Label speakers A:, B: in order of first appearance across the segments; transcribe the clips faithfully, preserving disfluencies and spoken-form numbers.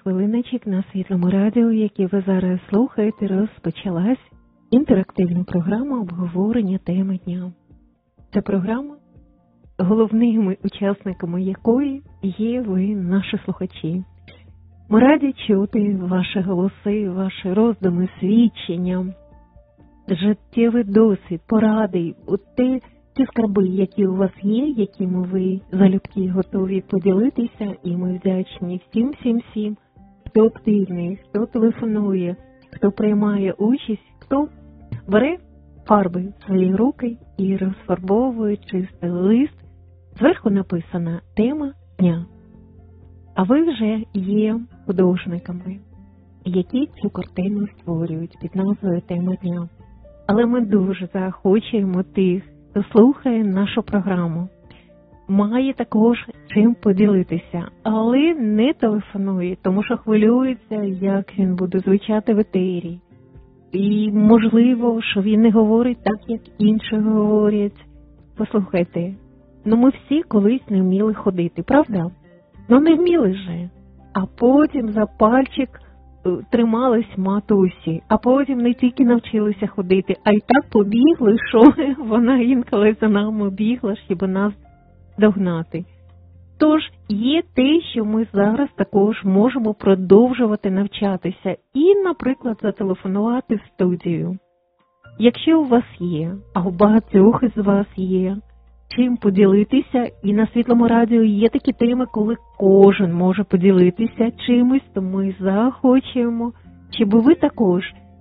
A: хвилиночок на Світлому радіо, які ви зараз слухаєте, розпочалась інтерактивна програма обговорення теми дня. Ця програма, головними учасниками якої є ви, наші слухачі. Ми раді чути ваші голоси, ваші роздуми, свідчення, життєвий досвід, поради, те, ті скарби, які у вас є, якими ви залюбки готові поділитися, і ми вдячні всім, всім, всім, хто активний, хто телефонує, хто приймає участь, хто бере фарби в свої руки і розфарбовує чистий лист. Зверху написана тема дня. А ви вже є художниками, які цю картину створюють під назвою «Тема дня». Але ми дуже заохочуємо тих, хто слухає нашу програму, має також чим поділитися, але не телефонує, тому що хвилюється, як він буде звучати в етері. І можливо, що він не говорить так, як інші говорять. Послухайте, ну ми всі колись не вміли ходити, правда? Ну не вміли же. А потім за пальчик тримались матусі, а потім не тільки навчилися ходити, а й так побігли, що вона інколи за нами бігла, щоб нас догнати. Тож є те, що ми зараз також можемо продовжувати навчатися і, наприклад, зателефонувати в студію. Якщо у вас є, а у багатьох із вас є, чим поділитися, і на Світлому радіо є такі теми, коли кожен може поділитися чимось, то ми захочемо, щоб ви також,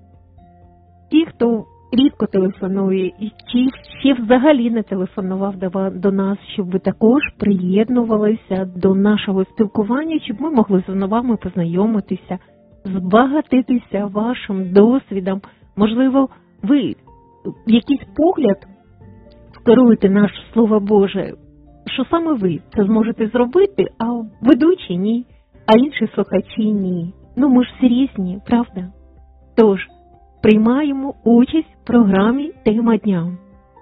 A: ті, хто рідко телефонує, і ті, ще взагалі не телефонував до нас, щоб ви також приєднувалися до нашого спілкування, щоб ми могли з вами познайомитися, збагатитися вашим досвідом. Можливо, ви якийсь погляд керуєте наше Слово Боже, що саме ви це зможете зробити, а ведучі ні, а інші слухачі ні. Ну, ми ж всі різні, правда? Тож, приймаємо участь в програмі «Тема дня».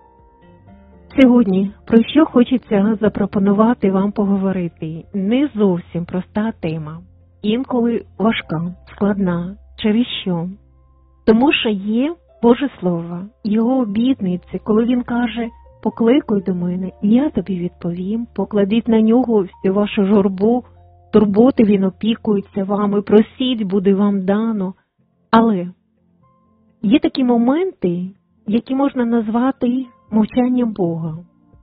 A: Сьогодні про що хочеться запропонувати вам поговорити? Не зовсім проста тема, інколи важка, складна. Через що? Тому що є Боже Слово, Його обітниці, коли Він каже: «Покликай до мене, і я тобі відповім, покладіть на нього всю вашу журбу, турботи він опікується вами, просіть, буде вам дано». Але є такі моменти, які можна назвати мовчанням Бога.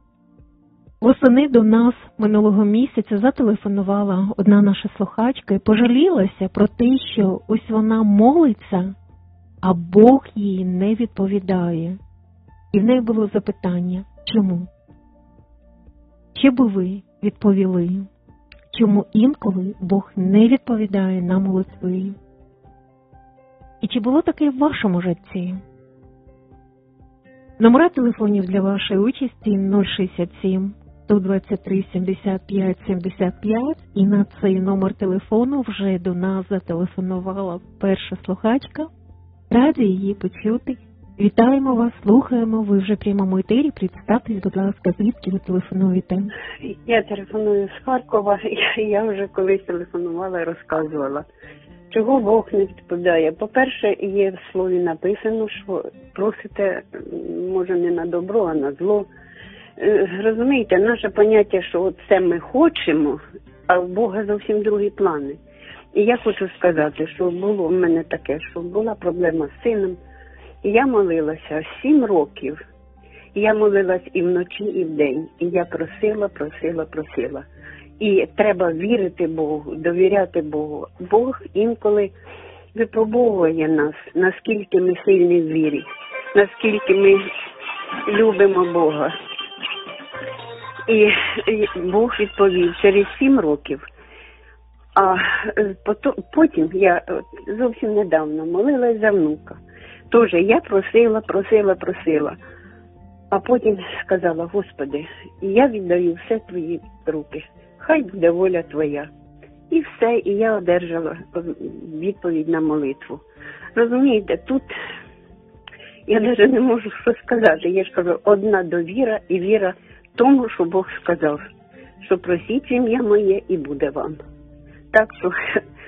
A: Восени до нас минулого місяця зателефонувала одна наша слухачка і пожалілася про те, що ось вона молиться, а Бог їй не відповідає. І в неї було запитання: чому? Що би ви відповіли? Чому інколи Бог не відповідає на молитви? І чи було таке в вашому житті? Номера телефонів для вашої участі нуль шістдесят сім сто двадцять три сімдесят п'ять сімдесят п'ять, і на цей номер телефону вже до нас зателефонувала перша слухачка. Раді її почути. Вітаємо вас, слухаємо, ви вже в прямому етері. Представтесь, будь ласка, звідки ви телефонуєте?
B: Я телефоную з Харкова, я вже колись телефонувала і розказувала, чого Бог не відповідає. По-перше, є в слові написано, що просите, може, не на добро, а на зло. Розумієте, наше поняття, що це ми хочемо, а в Бога зовсім другі плани. І я хочу сказати, що було в мене таке, що була проблема з сином. І я молилася сім років. І я молилась і вночі, і вдень. І я просила, просила, просила. І треба вірити Богу, довіряти Богу. Бог інколи випробовує нас, наскільки ми сильні в вірі, наскільки ми любимо Бога. І Бог відповів через сім років. А потім я зовсім недавно молилась за внука. Тож я просила, просила, просила. А потім сказала: Господи, я віддаю все в Твої руки. Хай буде воля Твоя. І все, і я одержала відповідь на молитву. Розумієте, тут я навіть не можу що сказати. Я ж кажу, одна довіра і віра тому, що Бог сказав, що просіть ім'я моє і буде вам. Так що